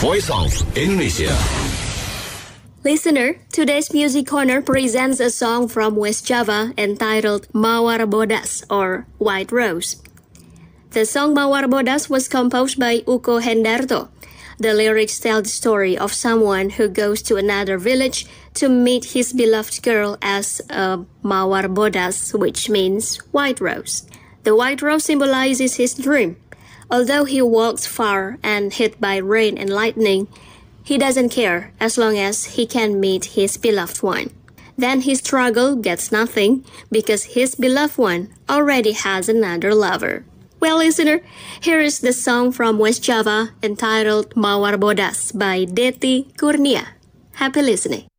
Voice of Indonesia. Listener, today's Music Corner presents a song from West Java entitled Mawar Bodas or White Rose. The song Mawar Bodas was composed by Uko Hendarto. The lyrics tell the story of someone who goes to another village to meet his beloved girl as a Mawar Bodas, which means white rose. The white rose symbolizes his dream. Although he walks far and hit by rain and lightning, he doesn't care as long as he can meet his beloved one. Then his struggle gets nothing because his beloved one already has another lover. Well, listener, here is the song from West Java entitled Mawar Bodas by Deti Kurnia. Happy listening.